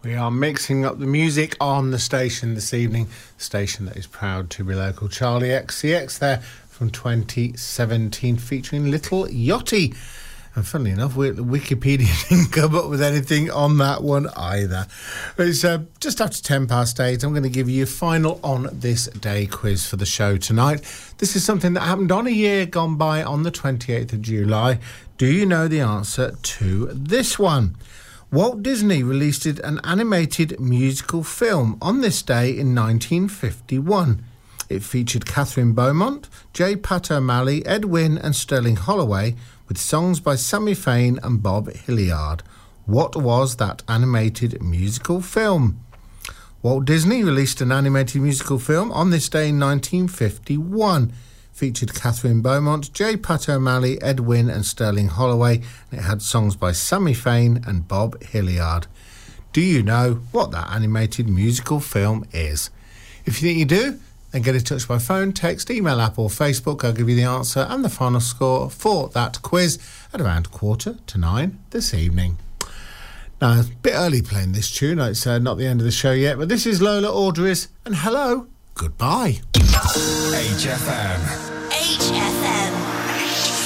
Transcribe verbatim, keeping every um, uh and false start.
We are mixing up the music on the station this evening, the station that is proud to be local. Charlie X C X there from twenty seventeen, featuring Little Yachty. And funnily enough, Wikipedia didn't come up with anything on that one either. It's uh, just after ten past eight. I'm going to give you a final on this day quiz for the show tonight. This is something that happened on a year gone by on the twenty-eighth of July. Do you know the answer to this one? Walt Disney released an animated musical film on this day in nineteen fifty-one. It featured Catherine Beaumont, J. Pat O'Malley, Ed Wynn and Sterling Holloway, with songs by Sammy Fain and Bob Hilliard. What was that animated musical film? Walt Disney released an animated musical film on this day in nineteen fifty-one. Featured Catherine Beaumont, J. Pat O'Malley, Ed Wynn and Sterling Holloway, and it had songs by Sammy Fain and Bob Hilliard. Do you know what that animated musical film is? If you think you do, then get in touch by phone, text, email, app or Facebook. I'll give you the answer and the final score for that quiz at around quarter to nine this evening. Now, it's a bit early playing this tune. It's uh, not the end of the show yet, but this is Lola Audris, and hello, goodbye. H F M. H F M.